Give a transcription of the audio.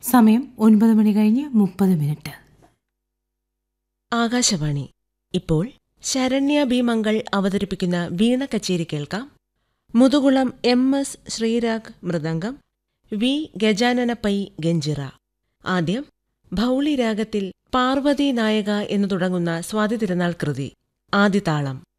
സമയം 9:30. ആകാശവാണി. ഇപ്പോൾ ശരണ്യ ബി മംഗൾ അവതരിപ്പിക്കുന്ന വീണ കച്ചേരി കേൾക്കാം. Muthukulam MS Sreerag mridangam, V Gajanana pi ganjira. ആദ്യം ഭൗളി രാഗത്തിൽ പാർവതി നായക എന്നു തുടങ്ങുന്ന സ്വാതി തിരുനാൾ കൃതി, ആദിതാളം.